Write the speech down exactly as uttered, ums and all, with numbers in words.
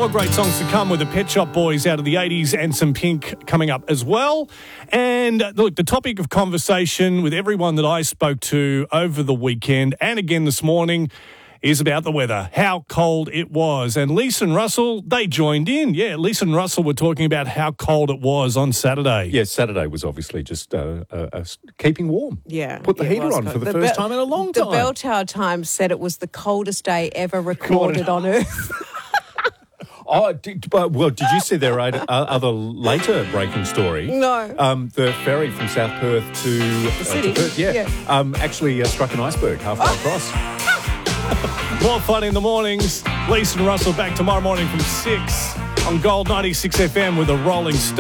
More great songs to come with the Pet Shop Boys out of the eighties and some Pink coming up as well. And uh, look, the topic of conversation with everyone that I spoke to over the weekend and again this morning is about the weather, how cold it was. And Lisa and Russell, they joined in. Yeah, Lisa and Russell were talking about how cold it was on Saturday. Yes, Saturday was obviously just uh, uh, uh, keeping warm. Yeah. Put the it heater was on cold. for the, The first Bell- time in a long The time. Bell Tower Times said it was the coldest day ever recorded on Earth. Oh, did, but, well, did you see their uh, other later breaking story? No. Um, the ferry from South Perth to the city? Uh, to Perth, yeah, Yeah. Um, actually uh, struck an iceberg halfway Oh. across. More fun in the mornings. Lisa and Russell back tomorrow morning from six on Gold ninety-six F M with a Rolling Stone.